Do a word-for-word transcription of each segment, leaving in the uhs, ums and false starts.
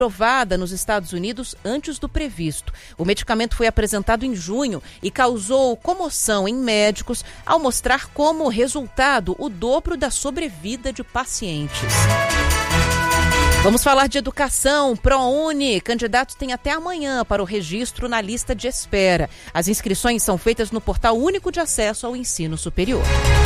aprovada nos Estados Unidos antes do previsto. O medicamento foi apresentado em junho e causou comoção em médicos ao mostrar como resultado o dobro da sobrevida de pacientes. Vamos falar de educação. ProUni. Candidatos têm até amanhã para o registro na lista de espera. As inscrições são feitas no Portal Único de Acesso ao Ensino Superior.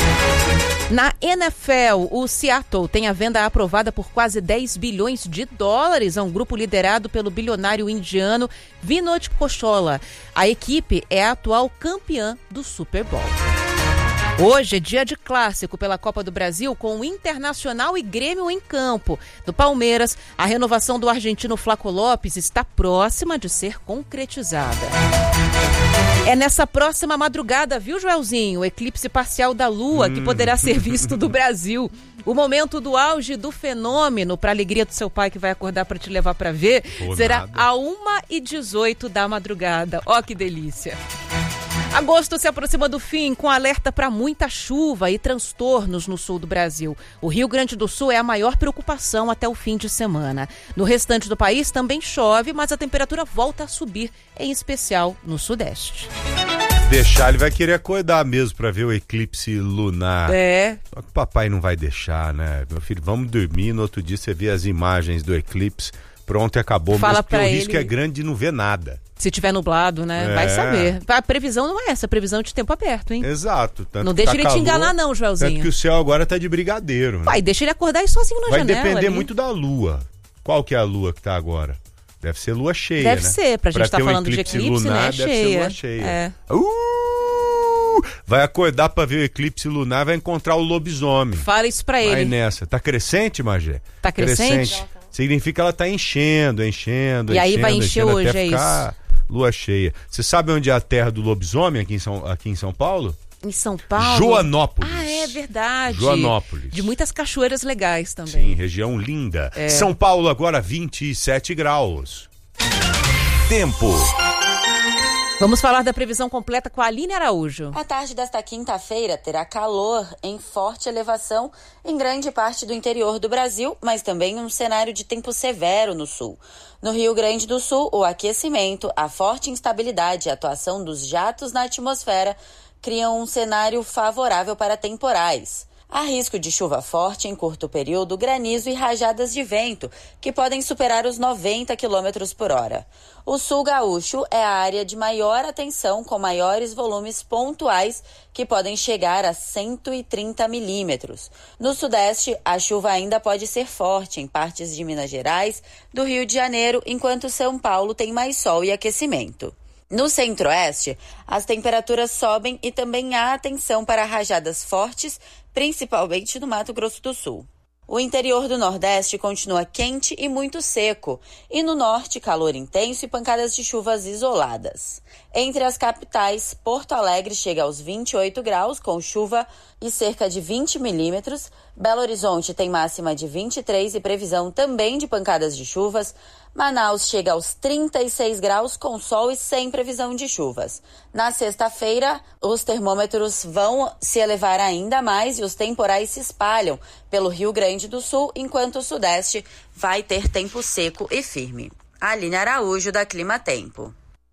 Na N F L, o Seattle tem a venda aprovada por quase dez bilhões de dólares a um grupo liderado pelo bilionário indiano Vinod Khosrow. A equipe é a atual campeã do Super Bowl. Hoje é dia de clássico pela Copa do Brasil com o Internacional e Grêmio em campo. Do Palmeiras, a renovação do argentino Flaco Lopes está próxima de ser concretizada. É nessa próxima madrugada, viu, Joelzinho? O eclipse parcial da Lua, que poderá ser visto do Brasil. O momento do auge do fenômeno, para a alegria do seu pai que vai acordar para te levar para ver, Pô, será nada. a uma e dezoito da madrugada. Ó, que delícia! Agosto se aproxima do fim com alerta para muita chuva e transtornos no sul do Brasil. O Rio Grande do Sul é a maior preocupação até o fim de semana. No restante do país também chove, mas a temperatura volta a subir, em especial no sudeste. Deixar, ele vai querer acordar mesmo para ver o eclipse lunar. É. Só que o papai não vai deixar, né? Meu filho, vamos dormir, no outro dia você vê as imagens do eclipse, pronto e acabou. Fala mesmo, porque o ele... risco é grande de não ver nada. Se tiver nublado, né? É. Vai saber. A previsão não é essa, a previsão é de tempo aberto, hein? Exato. Tanto não deixa tá ele calor, te enganar não, Joelzinho. Tanto que o céu agora tá de brigadeiro, né? Vai, deixa ele acordar e sozinho na Vai janela. Vai depender ali. muito da lua. Qual que é a lua que tá agora? Deve ser lua cheia, Deve né? ser, pra gente estar tá falando de eclipse, lunar, né? Deve cheia. ser lua cheia. É. Uh! Vai acordar pra ver o eclipse lunar, vai encontrar o lobisomem. Fala isso pra ele. Vai nessa. Tá crescente, Magé? Tá crescente? crescente. Significa que ela tá enchendo, enchendo, E enchendo, aí vai encher enchendo, hoje, até é ficar isso. Lua cheia. Você sabe onde é a terra do lobisomem aqui em São, aqui em São Paulo? Em São Paulo? Joanópolis. Ah, é verdade. Joanópolis. De muitas cachoeiras legais também. Sim, região linda. É. São Paulo agora vinte e sete graus. Tempo. Vamos falar da previsão completa com a Aline Araújo. A tarde desta quinta-feira terá calor em forte elevação em grande parte do interior do Brasil, mas também um cenário de tempo severo no sul. No Rio Grande do Sul, o aquecimento, a forte instabilidade e a atuação dos jatos na atmosfera criam um cenário favorável para temporais. Há risco de chuva forte em curto período, granizo e rajadas de vento, que podem superar os noventa quilômetros por hora. O sul gaúcho é a área de maior atenção, com maiores volumes pontuais, que podem chegar a cento e trinta milímetros. No sudeste, a chuva ainda pode ser forte em partes de Minas Gerais, do Rio de Janeiro, enquanto São Paulo tem mais sol e aquecimento. No centro-oeste, as temperaturas sobem e também há atenção para rajadas fortes, principalmente no Mato Grosso do Sul. O interior do Nordeste continua quente e muito seco, e no Norte, calor intenso e pancadas de chuvas isoladas. Entre as capitais, Porto Alegre chega aos vinte e oito graus, com chuva e cerca de vinte milímetros. Belo Horizonte tem máxima de vinte e três e previsão também de pancadas de chuvas. Manaus chega aos trinta e seis graus, com sol e sem previsão de chuvas. Na sexta-feira, os termômetros vão se elevar ainda mais e os temporais se espalham pelo Rio Grande do Sul, enquanto o Sudeste vai ter tempo seco e firme. Aline Araújo, da Clima Tempo.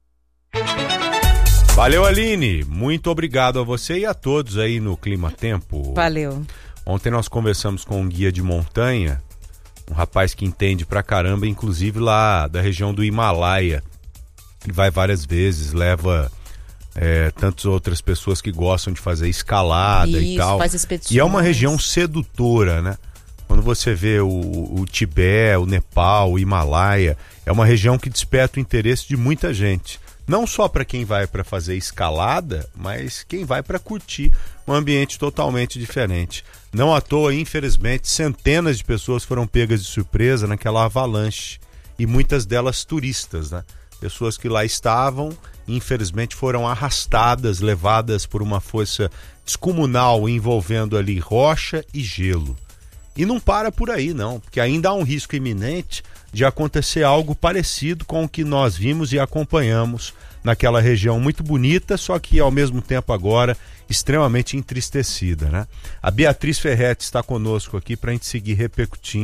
Valeu, Aline. Muito obrigado a você e a todos aí no Clima Tempo. Valeu. Ontem nós conversamos com um guia de montanha, um rapaz que entende pra caramba, inclusive lá da região do Himalaia. Ele vai várias vezes, leva é, tantas outras pessoas que gostam de fazer escalada Isso, e tal. Faz expedições. E é uma região sedutora, né? Quando você vê o, o Tibete, o Nepal, o Himalaia, é uma região que desperta o interesse de muita gente. Não só para quem vai para fazer escalada, mas quem vai para curtir um ambiente totalmente diferente. Não à toa, infelizmente, centenas de pessoas foram pegas de surpresa naquela avalanche, e muitas delas turistas, né? Pessoas que lá estavam, infelizmente, foram arrastadas, levadas por uma força descomunal envolvendo ali rocha e gelo. E não para por aí, não, porque ainda há um risco iminente de acontecer algo parecido com o que nós vimos e acompanhamos naquela região muito bonita, só que ao mesmo tempo agora extremamente entristecida, né? A Beatriz Ferretti está conosco aqui para a gente seguir repercutindo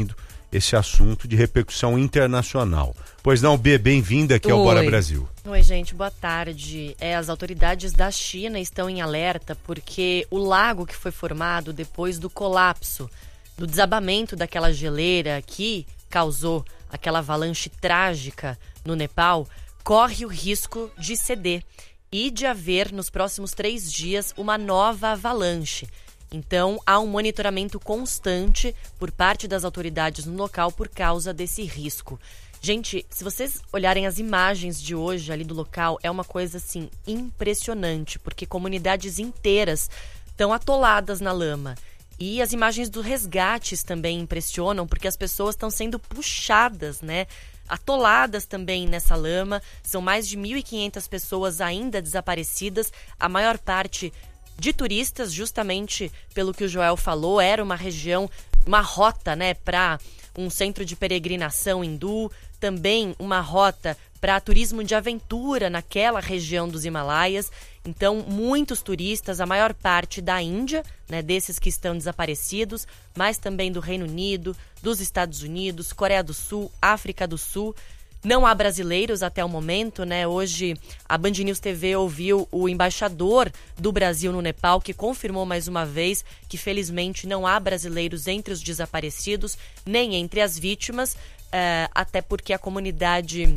esse assunto de repercussão internacional. Pois não, B, bem-vinda aqui ao Bora Brasil. Oi, gente, boa tarde. É, as autoridades da China estão em alerta porque o lago que foi formado depois do colapso, do desabamento daquela geleira que causou aquela avalanche trágica no Nepal, corre o risco de ceder e de haver nos próximos três dias uma nova avalanche. Então, há um monitoramento constante por parte das autoridades no local por causa desse risco. Gente, se vocês olharem as imagens de hoje ali do local, é uma coisa, assim, impressionante, porque comunidades inteiras estão atoladas na lama. E as imagens dos resgates também impressionam, porque as pessoas estão sendo puxadas, né? Atoladas também nessa lama. São mais de mil e quinhentas pessoas ainda desaparecidas, a maior parte de turistas, justamente pelo que o Joel falou, era uma região, uma rota, né, para um centro de peregrinação hindu, também uma rota para turismo de aventura naquela região dos Himalaias. Então, muitos turistas, a maior parte da Índia, né, desses que estão desaparecidos, mas também do Reino Unido, dos Estados Unidos, Coreia do Sul, África do Sul. Não há brasileiros até o momento, né? Hoje a Band News T V ouviu o embaixador do Brasil no Nepal, que confirmou mais uma vez que felizmente não há brasileiros entre os desaparecidos, nem entre as vítimas, uh, até porque a comunidade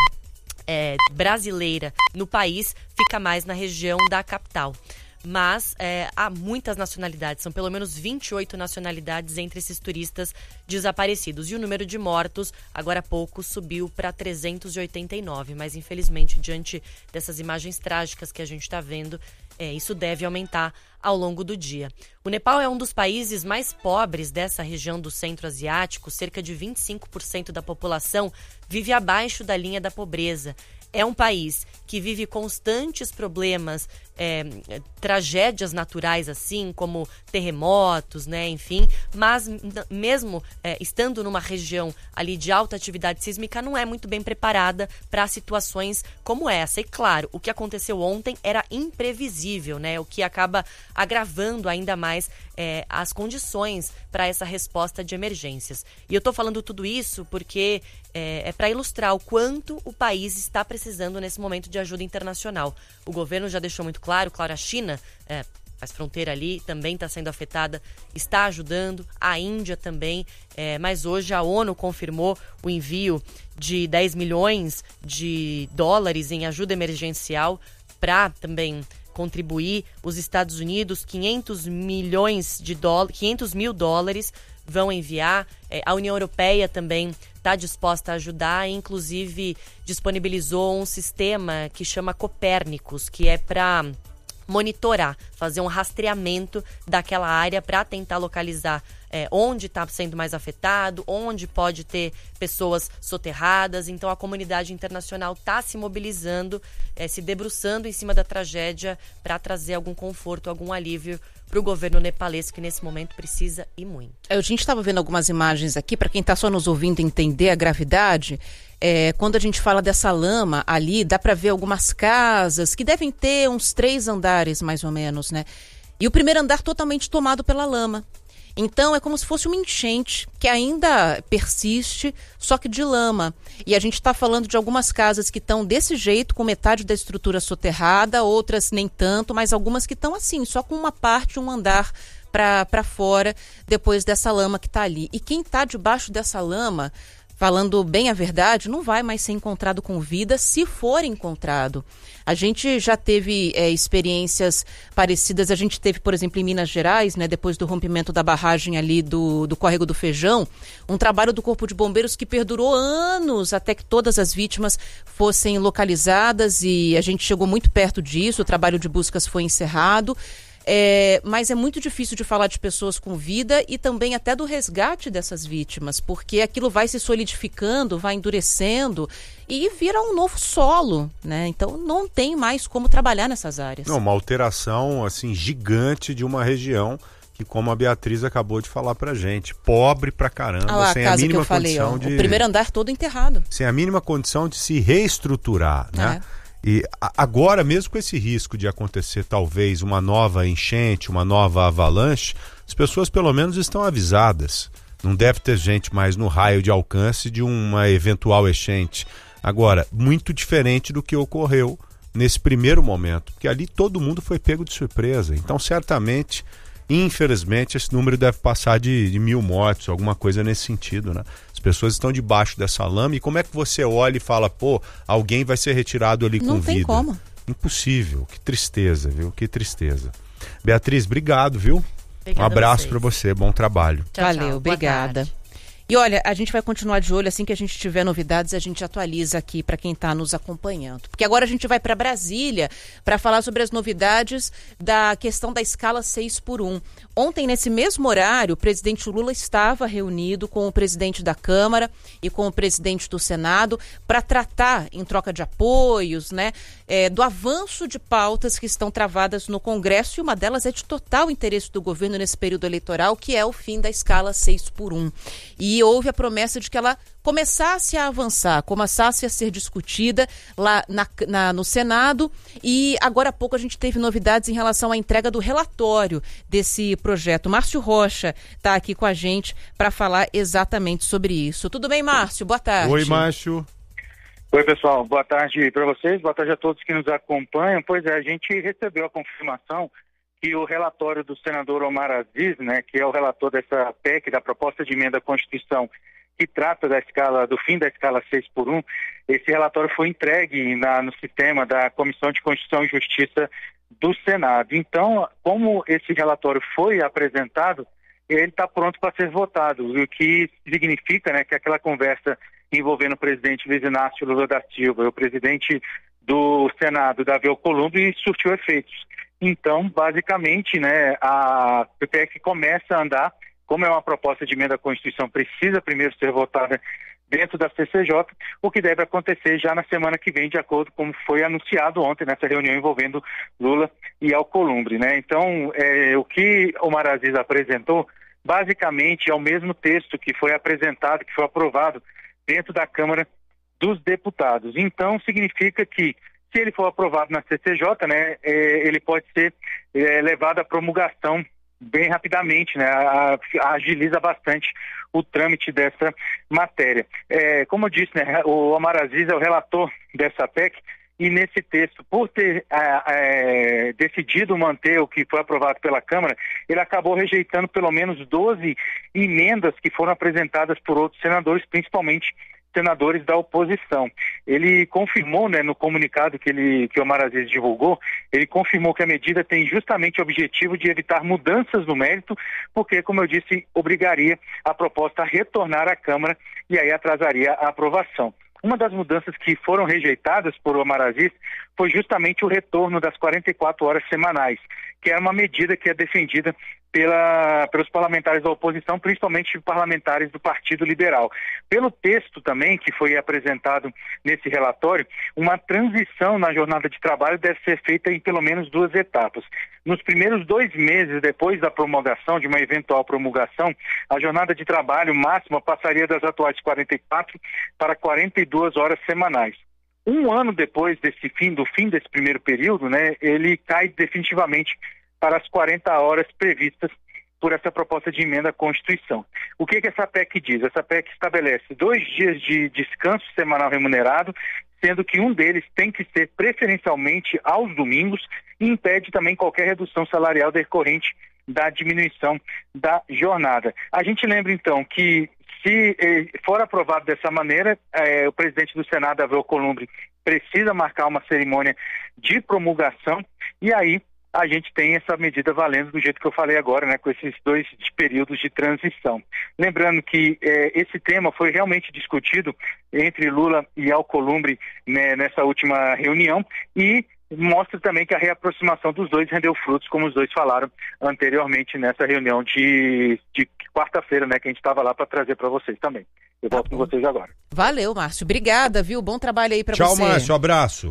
é, brasileira no país fica mais na região da capital. Mas é, há muitas nacionalidades, são pelo menos vinte e oito nacionalidades entre esses turistas desaparecidos. E o número de mortos, agora há pouco, subiu para trezentos e oitenta e nove. Mas, infelizmente, diante dessas imagens trágicas que a gente está vendo, é, isso deve aumentar ao longo do dia. O Nepal é um dos países mais pobres dessa região do centro asiático. Cerca de vinte e cinco por cento da população vive abaixo da linha da pobreza. É um país que vive constantes problemas, é, tragédias naturais assim, como terremotos, né, enfim, mas mesmo é, estando numa região ali de alta atividade sísmica, não é muito bem preparada para situações como essa. E claro, o que aconteceu ontem era imprevisível, né, o que acaba agravando ainda mais é, as condições para essa resposta de emergências. E eu estou falando tudo isso porque é, é para ilustrar o quanto o país está precisando nesse momento de ajuda internacional. O governo já deixou muito claro, claro, a China é, faz fronteira ali, também está sendo afetada, está ajudando, a Índia também, é, mas hoje a ONU confirmou o envio de dez milhões de dólares em ajuda emergencial para também contribuir. Os Estados Unidos, quinhentos milhões de dólares, quinhentos mil dólares vão enviar. É, a União Europeia também está disposta a ajudar e, inclusive, disponibilizou um sistema que chama Copérnicos, que é para monitorar, fazer um rastreamento daquela área para tentar localizar é, onde está sendo mais afetado, onde pode ter pessoas soterradas. Então, a comunidade internacional está se mobilizando, é, se debruçando em cima da tragédia para trazer algum conforto, algum alívio para o governo nepalês, que nesse momento precisa e muito. A gente estava vendo algumas imagens aqui, para quem está só nos ouvindo entender a gravidade. É, quando a gente fala dessa lama ali, dá para ver algumas casas que devem ter uns três andares, mais ou menos, né? E o primeiro andar totalmente tomado pela lama. Então, é como se fosse uma enchente que ainda persiste, só que de lama. E a gente está falando de algumas casas que estão desse jeito, com metade da estrutura soterrada, outras nem tanto, mas algumas que estão assim, só com uma parte, um andar para fora, depois dessa lama que está ali. E quem está debaixo dessa lama, falando bem a verdade, não vai mais ser encontrado com vida se for encontrado. A gente já teve é, experiências parecidas, a gente teve, por exemplo, em Minas Gerais, né, depois do rompimento da barragem ali do, do Córrego do Feijão, um trabalho do Corpo de Bombeiros que perdurou anos até que todas as vítimas fossem localizadas, e a gente chegou muito perto disso, o trabalho de buscas foi encerrado. É, mas é muito difícil de falar de pessoas com vida e também até do resgate dessas vítimas, porque aquilo vai se solidificando, vai endurecendo e vira um novo solo, né? Então não tem mais como trabalhar nessas áreas. Não, uma alteração assim gigante de uma região que, como a Beatriz acabou de falar pra gente, pobre pra caramba, ah, sem a, a mínima que eu falei, condição ó, de... O primeiro andar todo enterrado. Sem a mínima condição de se reestruturar, né? É. E agora, mesmo com esse risco de acontecer talvez uma nova enchente, uma nova avalanche, as pessoas pelo menos estão avisadas. Não deve ter gente mais no raio de alcance de uma eventual enchente. Agora, muito diferente do que ocorreu nesse primeiro momento, porque ali todo mundo foi pego de surpresa. Então, certamente, infelizmente, esse número deve passar de, de mil mortos, alguma coisa nesse sentido, né? As pessoas estão debaixo dessa lama e como é que você olha e fala, pô, alguém vai ser retirado ali com vida? Não tem como. Impossível. Que tristeza, viu? Que tristeza. Beatriz, obrigado, viu? Obrigada, um abraço a para você, bom trabalho. Tchau, Valeu, tchau. obrigada. E olha, a gente vai continuar de olho, assim que a gente tiver novidades, a gente atualiza aqui para quem está nos acompanhando. Porque agora a gente vai para Brasília para falar sobre as novidades da questão da escala seis por um. Ontem, nesse mesmo horário, o presidente Lula estava reunido com o presidente da Câmara e com o presidente do Senado para tratar, em troca de apoios, né, é, do avanço de pautas que estão travadas no Congresso, e uma delas é de total interesse do governo nesse período eleitoral, que é o fim da escala seis por um. E houve a promessa de que ela começasse a avançar, começasse a ser discutida lá na, na, no Senado, e agora há pouco a gente teve novidades em relação à entrega do relatório desse projeto. Márcio Rocha está aqui com a gente para falar exatamente sobre isso. Tudo bem, Márcio? Boa tarde. Oi, Márcio. Oi, pessoal. Boa tarde para vocês, boa tarde a todos que nos acompanham. Pois é, a gente recebeu a confirmação que o relatório do senador Omar Aziz, né, que é o relator dessa P E C, da proposta de emenda à Constituição, que trata da escala, do fim da escala seis por um, esse relatório foi entregue na, no sistema da Comissão de Constituição e Justiça do Senado. Então, como esse relatório foi apresentado, ele está pronto para ser votado, o que significa, né, que aquela conversa envolvendo o presidente Luiz Inácio Lula da Silva e o presidente do Senado, Davi Alcolumbre, surtiu efeitos. Então, basicamente, né, a P E C começa a andar, como é uma proposta de emenda à Constituição, precisa primeiro ser votada dentro da C C J, o que deve acontecer já na semana que vem, de acordo com como foi anunciado ontem nessa reunião envolvendo Lula e Alcolumbre, né? Então, é, o que o Omar Aziz apresentou, basicamente, é o mesmo texto que foi apresentado, que foi aprovado dentro da Câmara dos Deputados. Então, significa que, se ele for aprovado na C C J, né, é, ele pode ser é, levado à promulgação bem rapidamente, né, a, a, agiliza bastante o trâmite dessa matéria. É, como eu disse, né, o Omar Aziz é o relator dessa P E C, e nesse texto, por ter é, é, decidido manter o que foi aprovado pela Câmara, ele acabou rejeitando pelo menos doze emendas que foram apresentadas por outros senadores, principalmente senadores da oposição. Ele confirmou, né, no comunicado que, ele, que o Omar Aziz divulgou, ele confirmou que a medida tem justamente o objetivo de evitar mudanças no mérito, porque, como eu disse, obrigaria a proposta a retornar à Câmara e aí atrasaria a aprovação. Uma das mudanças que foram rejeitadas por Omar Aziz foi justamente o retorno das quarenta e quatro horas semanais, que era uma medida que é defendida pela, pelos parlamentares da oposição, principalmente parlamentares do Partido Liberal. Pelo texto também, que foi apresentado nesse relatório, uma transição na jornada de trabalho deve ser feita em pelo menos duas etapas. Nos primeiros dois meses depois da promulgação, de uma eventual promulgação, a jornada de trabalho máxima passaria das atuais quarenta e quatro para quarenta e duas horas semanais. Um ano depois desse fim, do fim desse primeiro período, né, ele cai definitivamente para as quarenta horas previstas por essa proposta de emenda à Constituição. O que que essa P E C diz? Essa P E C estabelece dois dias de descanso semanal remunerado, sendo que um deles tem que ser preferencialmente aos domingos, e impede também qualquer redução salarial decorrente da diminuição da jornada. A gente lembra, então, que se eh, for aprovado dessa maneira, eh, o presidente do Senado, Davi Alcolumbre, precisa marcar uma cerimônia de promulgação, e aí a gente tem essa medida valendo do jeito que eu falei agora, né, com esses dois períodos de transição. Lembrando que eh, esse tema foi realmente discutido entre Lula e Alcolumbre, né, nessa última reunião, e mostra também que a reaproximação dos dois rendeu frutos, como os dois falaram anteriormente nessa reunião de, de quarta-feira, né, que a gente estava lá para trazer para vocês também. Eu volto tá com vocês agora. Valeu, Márcio. Obrigada, viu? Bom trabalho aí para você. Tchau, Márcio. Abraço.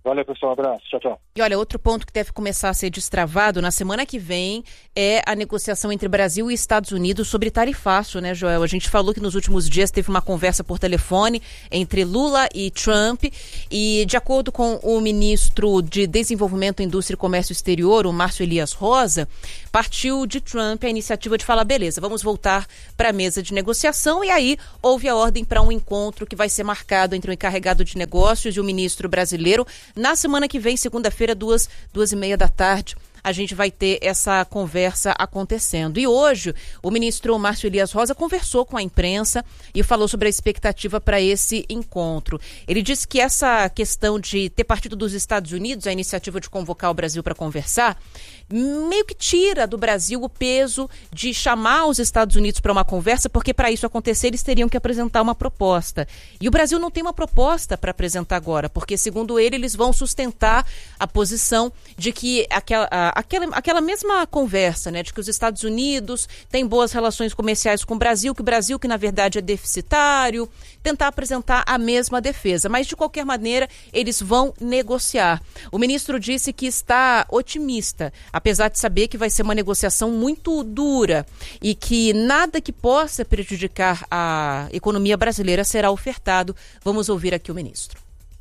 Valeu, pessoal. Abraço. Tchau, tchau. E olha, outro ponto que deve começar a ser destravado na semana que vem é a negociação entre Brasil e Estados Unidos sobre tarifaço, né, Joel? A gente falou que nos últimos dias teve uma conversa por telefone entre Lula e Trump e, de acordo com o ministro de Desenvolvimento, Indústria e Comércio Exterior, o Márcio Elias Rosa, partiu de Trump a iniciativa de falar, beleza, vamos voltar para a mesa de negociação, e aí houve a ordem para um encontro que vai ser marcado entre o encarregado de negócios e o ministro brasileiro. Na semana que vem, segunda-feira, duas, duas e meia da tarde, a gente vai ter essa conversa acontecendo. E hoje, o ministro Márcio Elias Rosa conversou com a imprensa e falou sobre a expectativa para esse encontro. Ele disse que essa questão de ter partido dos Estados Unidos, a iniciativa de convocar o Brasil para conversar, meio que tira do Brasil o peso de chamar os Estados Unidos para uma conversa, porque para isso acontecer eles teriam que apresentar uma proposta. E o Brasil não tem uma proposta para apresentar agora, porque, segundo ele, eles vão sustentar a posição de que aquela, aquela, aquela mesma conversa, né, de que os Estados Unidos têm boas relações comerciais com o Brasil, que o Brasil, que na verdade é deficitário, tentar apresentar a mesma defesa. Mas, de qualquer maneira, eles vão negociar. O ministro disse que está otimista, apesar de saber que vai ser uma negociação muito dura e que nada que possa prejudicar a economia brasileira será ofertado. Vamos ouvir aqui o ministro.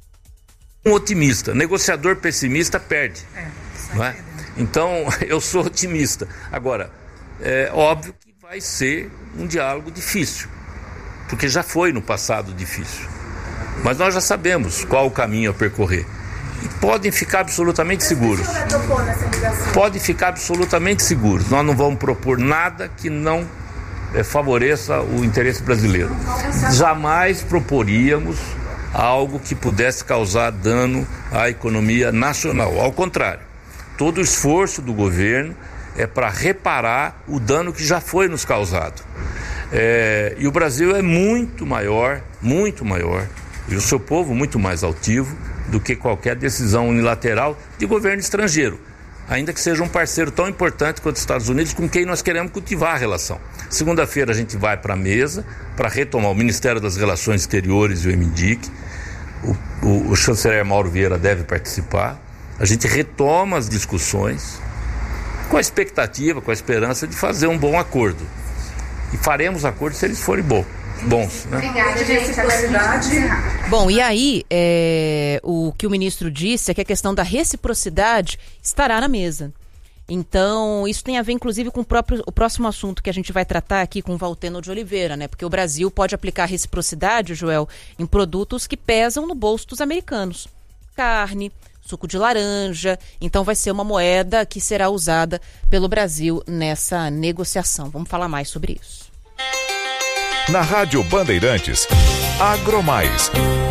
Um otimista, negociador pessimista perde. É, não é? Então, eu sou otimista. Agora, é óbvio que vai ser um diálogo difícil, porque já foi no passado difícil. Mas nós já sabemos qual o caminho a percorrer. E podem ficar absolutamente seguros. Podem ficar absolutamente seguros. Nós não vamos propor nada que não é, favoreça o interesse brasileiro. Jamais proporíamos algo que pudesse causar dano à economia nacional. Ao contrário, todo o esforço do governo é para reparar o dano que já foi nos causado. É, e o Brasil é muito maior, muito maior, e o seu povo muito mais altivo do que qualquer decisão unilateral de governo estrangeiro, ainda que seja um parceiro tão importante quanto os Estados Unidos, com quem nós queremos cultivar a relação. Segunda-feira a gente vai para a mesa para retomar o Ministério das Relações Exteriores e o M D I C. O, o, o chanceler Mauro Vieira deve participar. A gente retoma as discussões com a expectativa, com a esperança de fazer um bom acordo. E faremos acordo se eles forem bons. Bons, né? Obrigada, gente. Bom, e aí, é, o que o ministro disse é que a questão da reciprocidade estará na mesa. Então, isso tem a ver, inclusive, com o, próprio, o próximo assunto que a gente vai tratar aqui com o Valteno de Oliveira, né? Porque o Brasil pode aplicar reciprocidade, Joel, em produtos que pesam no bolso dos americanos. Carne, suco de laranja. Então, vai ser uma moeda que será usada pelo Brasil nessa negociação. Vamos falar mais sobre isso. Na Rádio Bandeirantes, Agromais.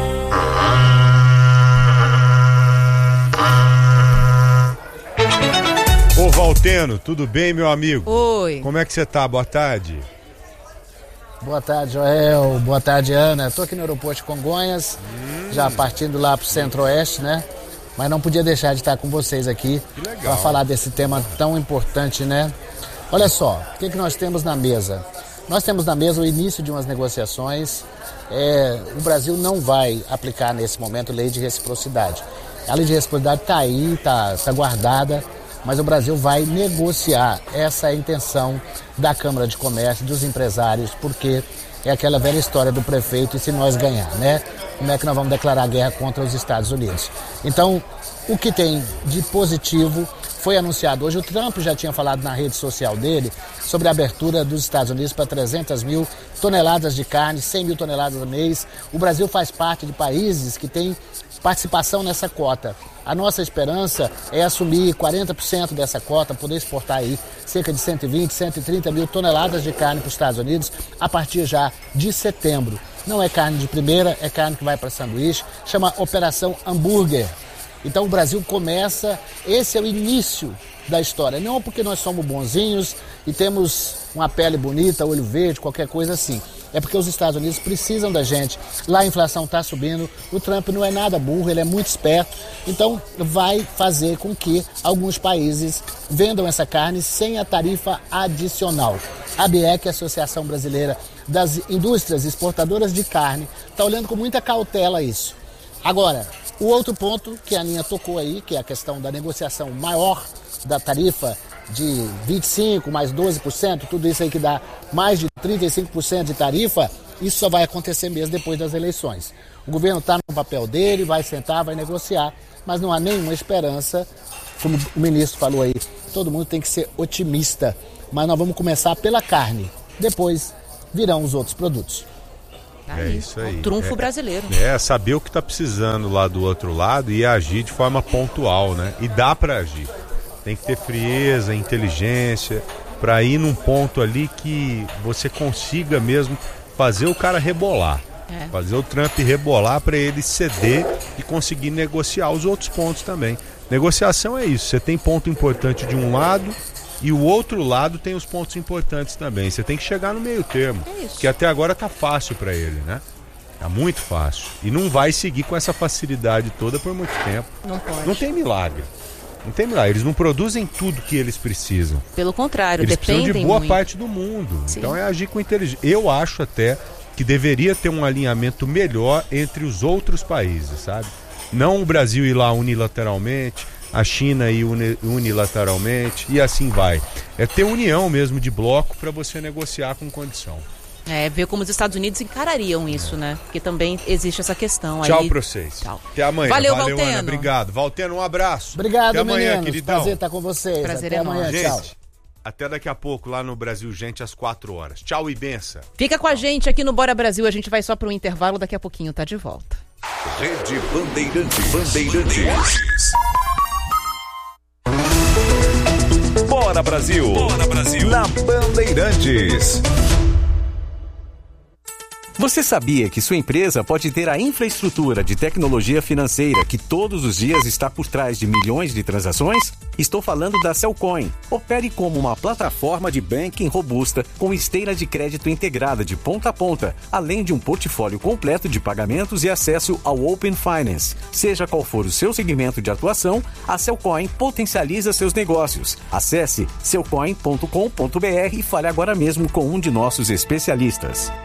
Ô Valteno, tudo bem, meu amigo? Oi. Como é que você tá? Boa tarde. Boa tarde, Joel. Boa tarde, Ana. Estou aqui no aeroporto de Congonhas, hum. já partindo lá para o Centro-Oeste, né? Mas não podia deixar de estar com vocês aqui para falar desse tema tão importante, né? Olha só, o que, que nós temos na mesa? Nós temos na mesa o início de umas negociações. É, o Brasil não vai aplicar nesse momento lei de reciprocidade. A lei de reciprocidade está aí, está tá guardada, mas o Brasil vai negociar. Essa é a intenção da Câmara de Comércio, dos empresários, porque é aquela velha história do prefeito, e se nós ganhar, né? Como é que nós vamos declarar guerra contra os Estados Unidos? Então, o que tem de positivo foi anunciado hoje. O Trump já tinha falado na rede social dele sobre a abertura dos Estados Unidos para trezentas mil toneladas de carne, cem mil toneladas a mês. O Brasil faz parte de países que têm participação nessa cota. A nossa esperança é assumir quarenta por cento dessa cota, poder exportar aí cerca de cento e vinte, cento e trinta mil toneladas de carne para os Estados Unidos a partir já de setembro. Não é carne de primeira, é carne que vai para sanduíche, chama Operação Hambúrguer. Então o Brasil começa, esse é o início da história, não porque nós somos bonzinhos e temos uma pele bonita, olho verde, qualquer coisa assim. É porque os Estados Unidos precisam da gente. Lá a inflação está subindo, o Trump não é nada burro, ele é muito esperto. Então vai fazer com que alguns países vendam essa carne sem a tarifa adicional. A B E C, a Associação Brasileira das Indústrias Exportadoras de Carne, está olhando com muita cautela isso. Agora, o outro ponto que a Aninha tocou aí, que é a questão da negociação maior da tarifa de vinte e cinco por cento mais doze por cento, tudo isso aí que dá mais de trinta e cinco por cento de tarifa, isso só vai acontecer mesmo depois das eleições. O governo está no papel dele, vai sentar, vai negociar, mas não há nenhuma esperança, como o ministro falou aí, todo mundo tem que ser otimista, mas nós vamos começar pela carne, depois virão os outros produtos. É isso aí. O trunfo é, brasileiro. É, saber o que está precisando lá do outro lado e agir de forma pontual, né? E dá para agir. Tem que ter frieza, inteligência, para ir num ponto ali que você consiga mesmo fazer o cara rebolar. É. Fazer o Trump rebolar para ele ceder e conseguir negociar os outros pontos também. Negociação é isso, você tem ponto importante de um lado e o outro lado tem os pontos importantes também. Você tem que chegar no meio termo, é que até agora tá fácil para ele, né? Tá muito fácil. E não vai seguir com essa facilidade toda por muito tempo. Não pode. Não tem milagre. Não tem milagre. Eles não produzem tudo que eles precisam. Pelo contrário, eles dependem precisam de boa muito. parte do mundo. Sim. Então é agir com inteligência. Eu acho até que deveria ter um alinhamento melhor entre os outros países, sabe? Não o Brasil ir lá unilateralmente, a China ir uni- unilateralmente e assim vai. É ter união mesmo de bloco para você negociar com condição. É, ver como os Estados Unidos encarariam isso, né? Porque também existe essa questão. Tchau aí... pra vocês. Tchau. Até amanhã. Valeu, Valeu Valteno. Ana. Obrigado. Valteno, um abraço. Obrigado, Até amanhã, meninos. queridão. Prazer estar com vocês. Prazer Até é amanhã, nosso. tchau. Gente, até daqui a pouco lá no Brasil Gente às quatro horas. Tchau e benção. Fica com a gente aqui no Bora Brasil. A gente vai só para um intervalo. Daqui a pouquinho tá de volta. Rede Bandeirantes. Bandeirantes. Bora Brasil. Bora Brasil. Na Bandeirantes. Você sabia que sua empresa pode ter a infraestrutura de tecnologia financeira que todos os dias está por trás de milhões de transações? Estou falando da Cellcoin. Opere como uma plataforma de banking robusta com esteira de crédito integrada de ponta a ponta, além de um portfólio completo de pagamentos e acesso ao Open Finance. Seja qual for o seu segmento de atuação, a Cellcoin potencializa seus negócios. Acesse cellcoin ponto com ponto b r e fale agora mesmo com um de nossos especialistas.